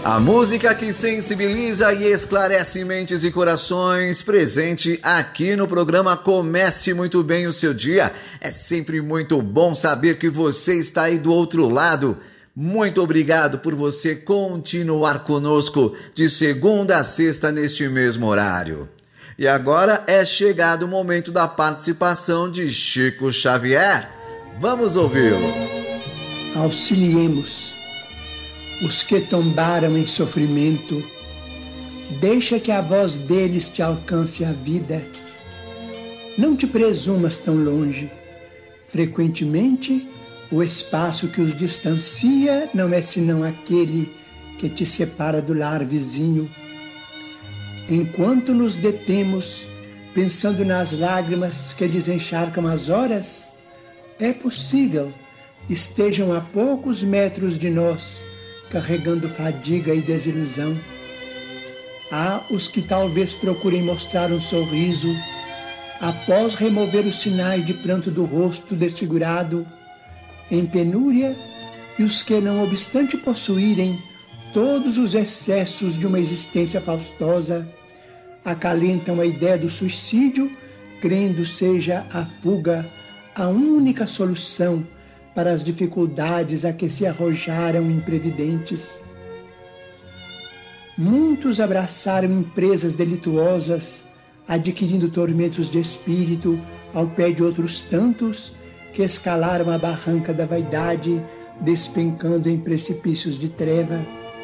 A música que sensibiliza e esclarece mentes e corações, presente aqui no programa Comece Muito Bem o Seu Dia. É sempre muito bom saber que você está aí do outro lado. Muito obrigado por você continuar conosco de segunda a sexta neste mesmo horário. E agora é chegado o momento da participação de Chico Xavier. Vamos ouvi-lo. Auxiliemos os que tombaram em sofrimento, deixa que a voz deles te alcance a vida. Não te presumas tão longe. Frequentemente, o espaço que os distancia não é senão aquele que te separa do lar vizinho. Enquanto nos detemos, pensando nas lágrimas que desencharcam as horas, é possível estejam a poucos metros de nós, carregando fadiga e desilusão. Há os que talvez procurem mostrar um sorriso após remover os sinais de pranto do rosto desfigurado em penúria, e os que, não obstante possuírem todos os excessos de uma existência faustosa, acalentam a ideia do suicídio, crendo seja a fuga a única solução para as dificuldades a que se arrojaram imprevidentes. Muitos abraçaram empresas delituosas, adquirindo tormentos de espírito ao pé de outros tantos que escalaram a barranca da vaidade, despencando em precipícios de treva.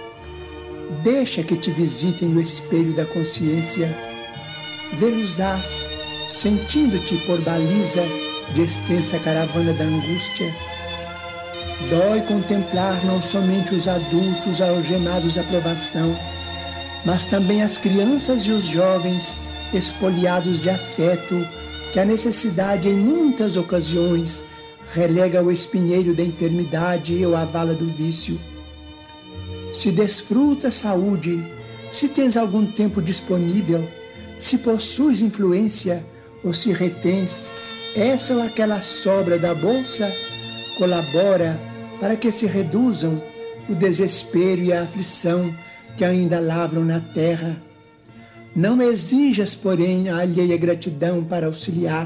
Deixa que te visitem no espelho da consciência. Vê-los-ás, sentindo-te por baliza de extensa caravana da angústia. Dói contemplar não somente os adultos algemados à provação, mas também as crianças e os jovens espoliados de afeto, que a necessidade em muitas ocasiões relega ao espinheiro da enfermidade ou à vala do vício. Se desfruta saúde, se tens algum tempo disponível, se possuis influência ou se retens essa ou aquela sobra da bolsa, colabora para que se reduzam o desespero e a aflição que ainda lavram na terra. Não exijas, porém, a alheia gratidão para auxiliar.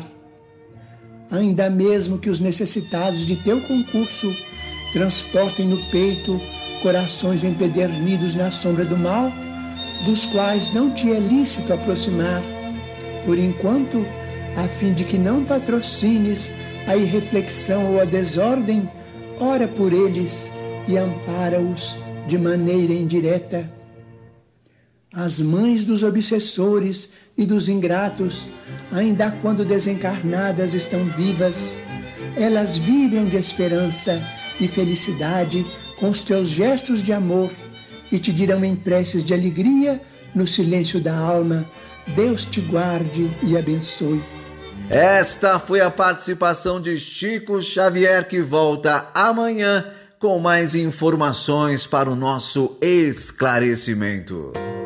Ainda mesmo que os necessitados de teu concurso transportem no peito corações empedernidos na sombra do mal, dos quais não te é lícito aproximar, por enquanto, a fim de que não patrocines a irreflexão ou a desordem, ora por eles e ampara-os de maneira indireta. As mães dos obsessores e dos ingratos, ainda quando desencarnadas estão vivas, elas vibram de esperança e felicidade com os teus gestos de amor e te dirão em preces de alegria, no silêncio da alma: Deus te guarde e abençoe. Esta foi a participação de Chico Xavier, que volta amanhã com mais informações para o nosso esclarecimento.